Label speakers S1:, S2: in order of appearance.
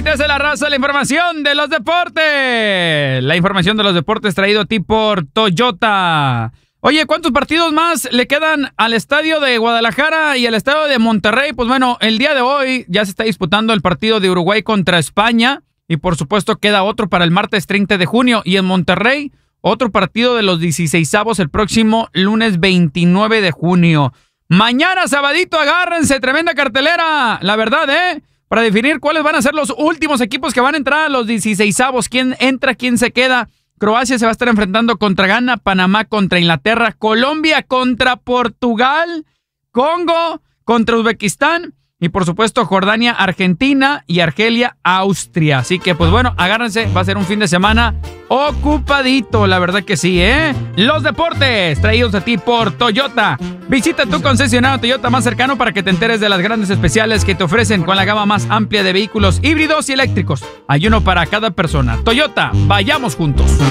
S1: te hace la raza, la información de los deportes. La información de los deportes traído a ti por Toyota. Oye, ¿cuántos partidos más le quedan al estadio de Guadalajara y al estadio de Monterrey? Pues bueno, el día de hoy ya se está disputando el partido de Uruguay contra España y por supuesto queda otro para el martes 30 de junio. Y en Monterrey, otro partido de los 16avos el próximo lunes 29 de junio. Mañana, sabadito, agárrense, tremenda cartelera, la verdad, para definir cuáles van a ser los últimos equipos que van a entrar a los 16avos, quién entra, quién se queda. Croacia se va a estar enfrentando contra Ghana, Panamá contra Inglaterra, Colombia contra Portugal, Congo contra Uzbekistán y por supuesto Jordania, Argentina y Argelia, Austria. Así que pues bueno, agárrense, va a ser un fin de semana ocupadito, la verdad que sí, Los deportes traídos a ti por Toyota. Visita tu concesionario Toyota más cercano para que te enteres de las grandes especiales que te ofrecen con la gama más amplia de vehículos híbridos y eléctricos. Hay uno para cada persona. Toyota, vayamos juntos.